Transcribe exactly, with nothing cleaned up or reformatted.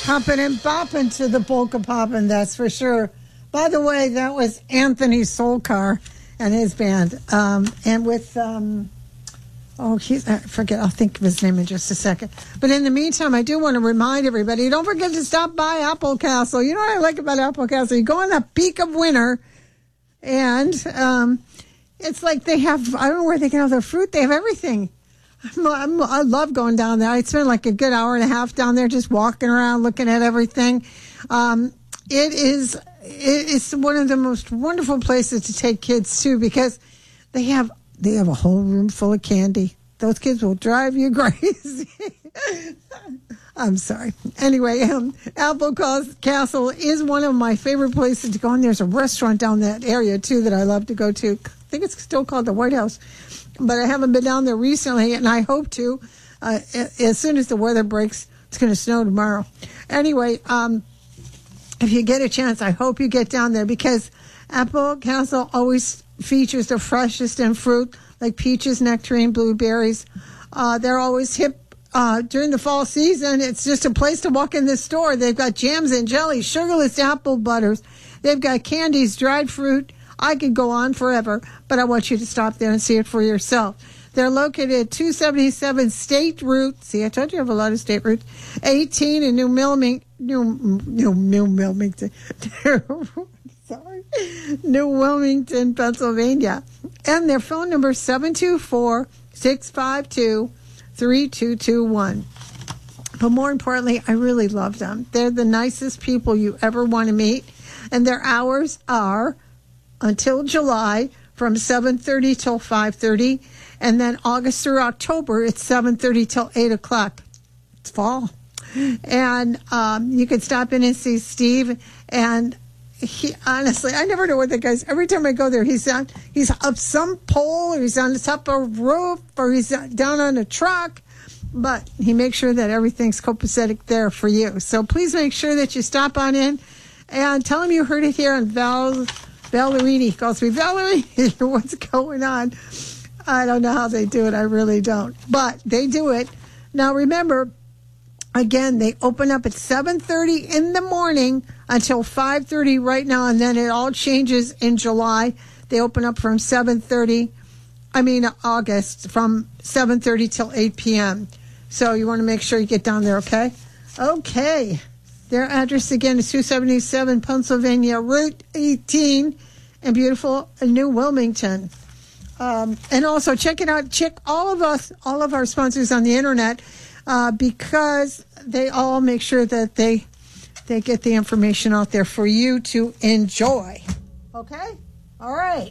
Hopping and bopping to the polka poppin', that's for sure. By the way, that was Anthony Solkar and his band. Um, and with, um, oh, he's, I forget, I'll think of his name in just a second. But in the meantime, I do want to remind everybody, don't forget to stop by Apple Castle. You know what I like about Apple Castle? You go in the peak of winter, and um, it's like they have, I don't know where they get all their fruit. They have everything. I'm, I'm, I love going down there. I spend like a good hour and a half down there just walking around, looking at everything. Um, it is it's one of the most wonderful places to take kids to, because they have they have a whole room full of candy. Those kids will drive you crazy. I'm sorry. Anyway, um, Apple Castle is one of my favorite places to go, and there's a restaurant down that area too that I love to go to. I think it's still called the White House. But I haven't been down there recently, and I hope to. Uh, as soon as the weather breaks, it's going to snow tomorrow. Anyway, um, if you get a chance, I hope you get down there, because Apple Castle always features the freshest in fruit, like peaches, nectarine, blueberries. Uh, they're always hip uh, during the fall season. It's just a place to walk in the store. They've got jams and jellies, sugarless apple butters. They've got candies, dried fruit. I could go on forever, but I want you to stop there and see it for yourself. They're located at two seventy-seven State Route. See, I told you I have a lot of state routes. eighteen in New Milming, New, New, New Wilmington. Sorry. New Wilmington, Pennsylvania. And their phone number is seven two four, six five two, three two two one. But more importantly, I really love them. They're the nicest people you ever want to meet. And their hours are until July from seven thirty till five thirty, and then August through October it's seven thirty till eight o'clock. It's fall. And um, you can stop in and see Steve, and he honestly, I never know what the guy's, every time I go there, he's on, he's up some pole, or he's on the top of a roof, or he's down on a truck, but he makes sure that everything's copacetic there for you. So please make sure that you stop on in and tell him you heard it here on Val Ballerini. He calls me Ballerini. What's going on? I don't know how they do it. I really don't. But they do it. Now, remember, again, they open up at seven thirty in the morning until five thirty right now, and then it all changes in July. They open up from seven thirty, I mean, August, from seven thirty till eight p.m. So you want to make sure you get down there, okay? Okay. Their address, again, is two seventy-seven Pennsylvania Route eighteen in beautiful New Wilmington. Um, and also, check it out. Check all of us, all of our sponsors on the internet, uh, because they all make sure that they they get the information out there for you to enjoy. Okay? All right.